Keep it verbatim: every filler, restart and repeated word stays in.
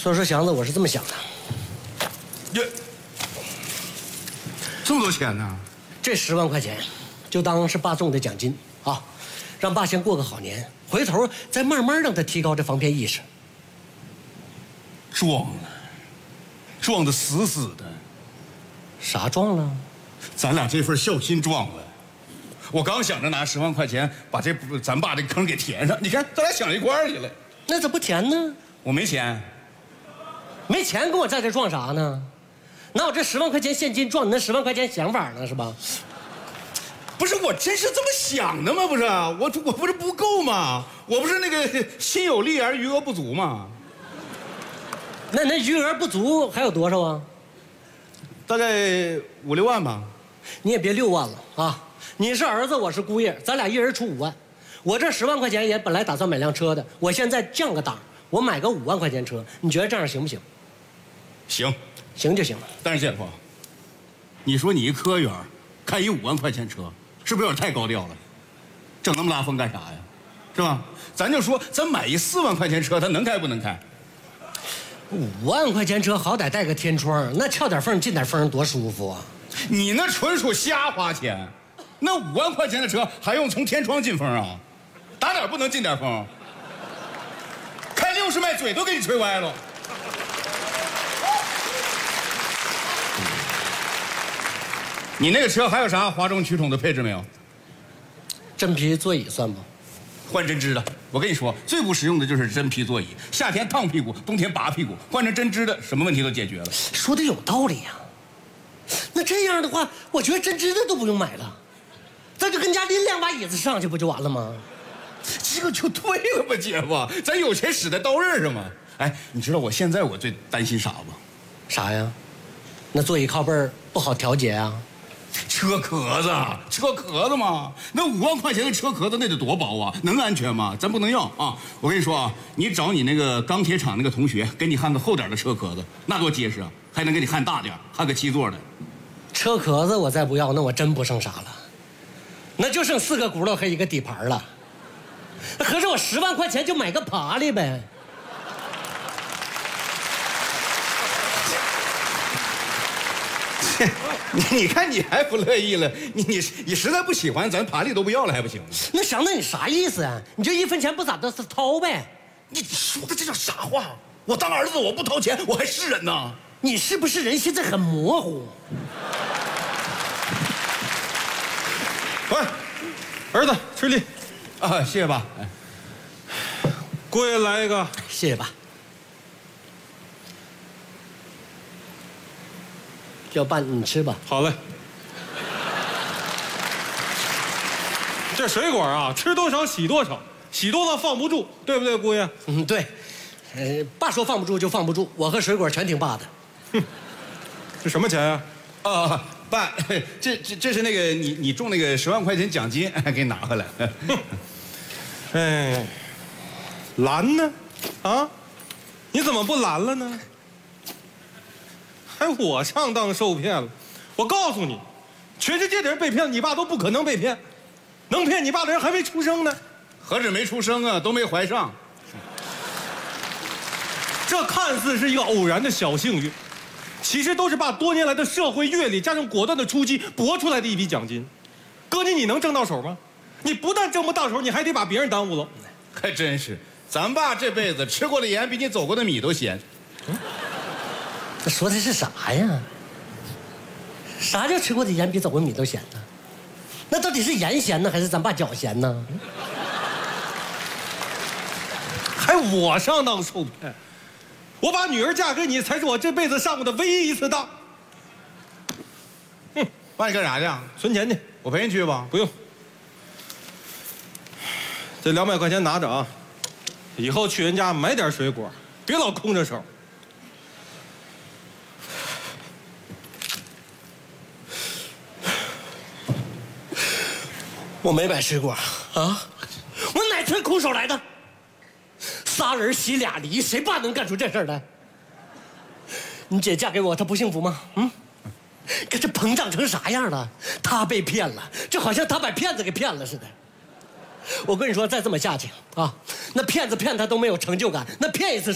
所以说，祥子，我是这么想的。 耶，这么多钱呢？ 这十万块钱，就当是爸送的奖金啊，让爸先过个好年，回头再慢慢让他提高这防骗意识。 撞了，撞得死死的。 啥撞了？ 咱俩这份孝心撞了。我刚想着拿十万块钱把这咱爸这坑给填上，你看咱俩想一块儿去了。 那咋不填呢？ 我没钱。 没钱跟我在这撞啥呢？拿我这十万块钱现金撞你那十万块钱想法呢是吧？ 不是，我真是这么想的吗？不是，我我不是不够吗？我不是那个心有力而余额不足吗？ 那那余额不足还有多少啊？ 大概五六万吧。 你也别六万了啊！你是儿子，我是姑爷，咱俩一人出五万。我这十万块钱也本来打算买辆车的，我现在降个档，我买个五万块钱车，你觉得这样行不行？ 行， 行就行了。 但是姐夫，你说你一科员，开一五万块钱车，是不是有点太高调了？整那么大风干啥呀？是吧？咱就说咱买一四万块钱车，它能开不能开？ 五万块钱车好歹带个天窗，那撬点缝进点风多舒服啊！ 你那纯属瞎花钱，那五万块钱的车还用从天窗进风啊？打哪不能进点风？开六十迈嘴都给你吹歪了。你那个车还有啥哗众取宠的配置没有？ 真皮座椅算不？ 换针织的。我跟你说，最不实用的就是真皮座椅，夏天烫屁股，冬天拔屁股。换成针织的，什么问题都解决了。 说的有道理呀、啊。那这样的话，我觉得针织的都不用买了，咱就跟家拎两把椅子上去不就完了吗？ 这个就对了吧，姐夫，咱有钱使在刀刃上嘛。哎，你知道我现在我最担心啥不？ 啥呀？那座椅靠背不好调节啊？ 车壳子，车壳子嘛，那五万块钱的车壳子那得多薄啊，能安全吗？咱不能要啊！我跟你说啊，你找你那个钢铁厂那个同学，给你焊个厚点的车壳子，那多结实啊，还能给你焊大点，焊个七座的。 车壳子我再不要，那我真不剩啥了，那就剩四个轱辘和一个底盘了。合着我十万块钱就买个爬犁呗。 你你看你还不乐意了，你你你实在不喜欢，咱爬犁都不要了还不行吗？ 那祥子你啥意思啊？你就一分钱不咋的掏呗？ 你说的这叫啥话？我当儿子我不掏钱，我还是人呢？ 你是不是人现在很模糊？ 喂，儿子吃力啊，谢谢爸。哎， 姑爷来一个， 谢谢爸。要爸你吃吧。 好嘞。这水果啊，吃多少洗多少，洗多了放不住，对不对，姑爷？ 嗯，对。呃，爸说放不住就放不住，我和水果全听爸的。 哼，这什么钱呀、 啊？啊，爸，这这这是那个你你中那个十万块钱奖金，给你拿回来。 哎，拦呢？啊？你怎么不拦了呢？还我上当受骗了？我告诉你，全世界的人被骗，你爸都不可能被骗，能骗你爸的人还没出生呢。 何止没出生啊，都没怀上。 这看似是一个偶然的小幸运，其实都是爸多年来的社会阅历加上果断的出击搏出来的一笔奖金。哥你你能挣到手吗？你不但挣不到手，你还得把别人耽误了。 还真是，咱爸这辈子吃过的盐比你走过的米都咸。嗯， 这说的是啥呀？啥叫吃过的盐比走过的米都咸呢？那到底是盐咸呢，还是咱爸脚咸呢？ 还我上当受骗？我把女儿嫁给你，才是我这辈子上过的唯一一次当。 哼，爸你干啥去？ 存钱去。 我陪你去吧。 不用。这两百块钱拿着啊，以后去人家买点水果，别老空着手。 我没买水果啊，我哪天空手来的？仨人洗俩梨，谁爸能干出这事儿来？你姐嫁给我，她不幸福吗？嗯，可这膨胀成啥样了？她被骗了，就好像她把骗子给骗了似的。我跟你说，再这么下去啊，那骗子骗她都没有成就感，那骗一次。